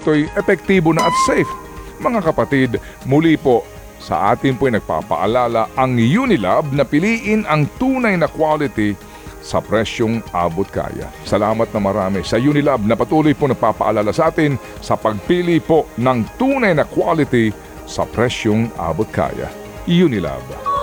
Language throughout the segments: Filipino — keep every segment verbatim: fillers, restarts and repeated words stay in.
produkto'y epektibo na at safe. Mga kapatid, muli po, sa atin po'y nagpapaalala ang Unilab na piliin ang tunay na quality sa presyong abot kaya. Salamat na marami sa Unilab na patuloy po nagpapaalala sa atin sa pagpili po ng tunay na quality sa presyong abot kaya. Unilab.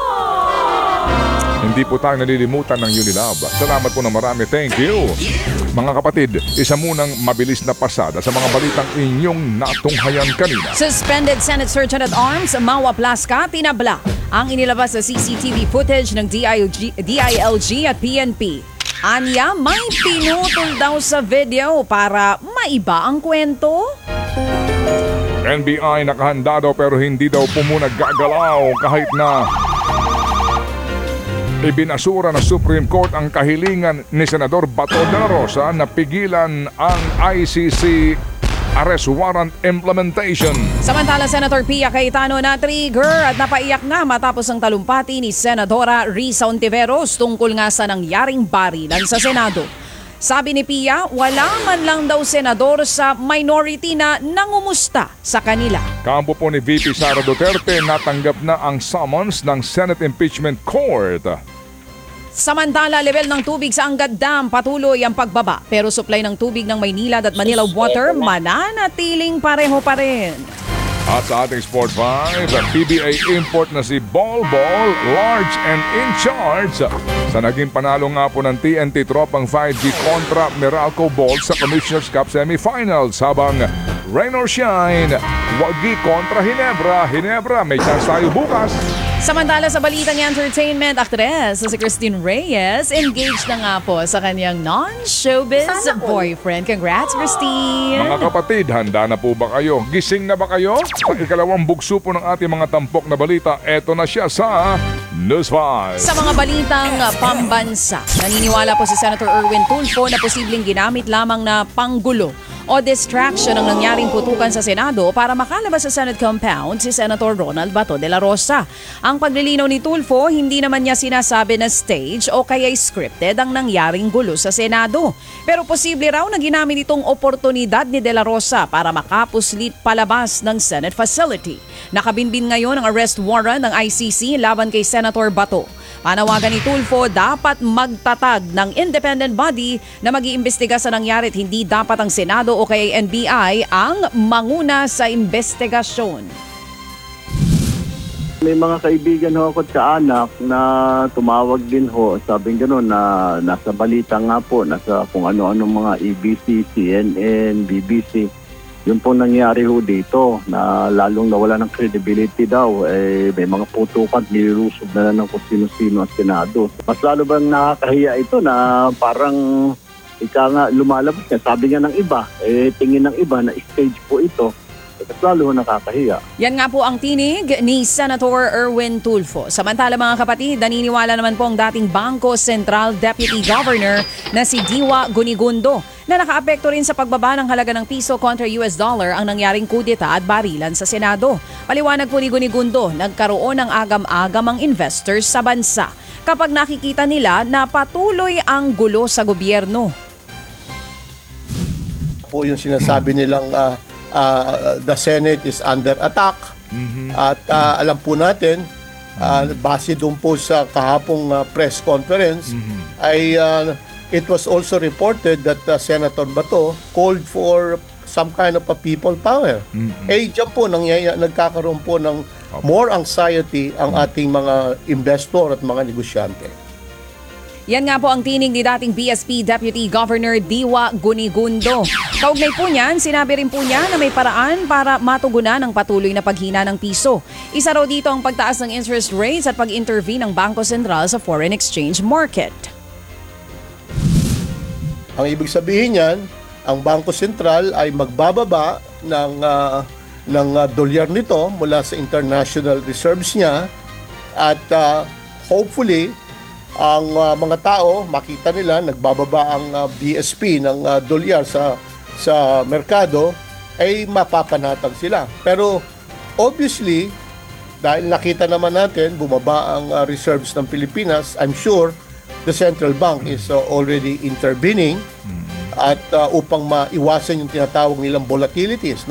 Hindi po tayo nalilimutan ng Unilab. Salamat po na marami. Thank you. Mga kapatid, isa munang mabilis na pasada sa mga balitang inyong natunghayan kanina. Suspended Senate Sergeant at Arms Mawa Plasca tinabla ang inilabas sa C C T V footage ng D I L G at P N P. Anya, may pinutol daw sa video para maiba ang kwento. N B I nakahanda daw pero hindi daw po muna gagalaw kahit na ibinasura ng Supreme Court ang kahilingan ni Senador Bato de la Rosa na pigilan ang I C C arrest warrant implementation. Samantala, Senator Pia Cayetano na trigger at napaiyak nga matapos ang talumpati ni Senadora Risa Ontiveros tungkol nga sa nangyaring barilan sa Senado. Sabi ni Pia, wala man lang daw senador sa minority na nangumusta sa kanila. Kampo po ni V P Sara Duterte, natanggap na ang summons ng Senate Impeachment Court. Samantala, level ng tubig sa Angat Dam patuloy ang pagbaba pero supply ng tubig ng Maynilad at Manila Water mananatiling pareho pa rin. At sa ating Sport five, P B A import na si Ball Ball, large and in charge sa naging panalo nga po ng T N T Tropang five G kontra Meralco Bolt sa Commissioner's Cup Semifinals. Habang rain or shine, Wagi kontra Hinebra. Hinebra, may chance tayo bukas. Samantala sa balitang entertainment, aktres si Christine Reyes engaged na nga po sa kanyang non-showbiz boyfriend. Congrats, Christine! Mga kapatid, handa na po ba kayo? Gising na ba kayo? Sa ikalawang bugso po ng ating mga tampok na balita, eto na siya sa News five. Sa mga balitang pambansa, naniniwala po si Senator Erwin Tulfo na posibleng ginamit lamang na panggulo o distraction ang nangyaring putukan sa Senado para makalabas sa Senate compound si Senator Ronald Bato de la Rosa. Ang paglilinaw ni Tulfo, hindi naman niya sinasabi na stage o kaya scripted ang nangyaring gulo sa Senado. Pero posible raw na ginamit itong oportunidad ni de la Rosa para makapuslit palabas ng Senate facility. Nakabinbin ngayon ang arrest warrant ng I C C laban kay Senator Bato. Panawagan ni Tulfo, dapat magtatag ng independent body na mag-iimbestiga sa nangyari at hindi dapat ang Senado o kaya N B I ang manguna sa investigasyon. May mga kaibigan ho ako sa anak na tumawag din ho, sabing gano'n na nasa balita nga po, nasa kung ano-ano mga A B C, C N N, B B C. Yun po nangyari ho dito na lalong nawala ng credibility daw. Eh, may mga putukan, nilusob na lang ng kung sino-sino ang Senado. Mas lalo bang nakakahiya ito na parang ika nga lumalabas nga. Sabi nga ng iba, eh, tingin ng iba na stage po ito. Mas lalo nakakahiya. Yan nga po ang tinig ni Senator Erwin Tulfo. Samantala mga kapatid, naniniwala naman po ang dating Bangko Sentral Deputy Governor na si Diwa Gunigundo na nakaapekto rin sa pagbaba ng halaga ng piso kontra U S dollar ang nangyaring kudeta at barilan sa Senado. Paliwanag po ni Gunigundo, nagkaroon ng agam-agam ang investors sa bansa kapag nakikita nila na patuloy ang gulo sa gobyerno. Po yung sinasabi nilang uh, uh, the Senate is under attack. Mm-hmm. At uh, alam po natin, uh, base doon po sa kahapong uh, press conference, mm-hmm. ay uh, it was also reported that uh, Senator Bato called for some kind of a people power. Mm-hmm. Eh, dyan po, nangyaya, nagkakaroon po ng more anxiety ang ating mga investor at mga negosyante. Yan nga po ang tinig ni dating B S P Deputy Governor Diwa Gunigundo. Kaugnay po niyan, sinabi rin po niya na may paraan para matugunan ang patuloy na paghina ng piso. Isa raw dito ang pagtaas ng interest rates at pag-intervene ng Bangko Sentral sa foreign exchange market. Ang ibig sabihin niyan, ang Bangko Sentral ay magbababa ng uh, ng uh, dolyar nito mula sa international reserves niya at uh, hopefully ang uh, mga tao makita nila nagbababa ang uh, B S P ng uh, dolyar sa sa merkado ay mapapanatag sila. Pero obviously dahil nakita naman natin bumaba ang uh, reserves ng Pilipinas, I'm sure the central bank is uh, already intervening at uh, upang maiwasan yung tinatawag nilang volatilities.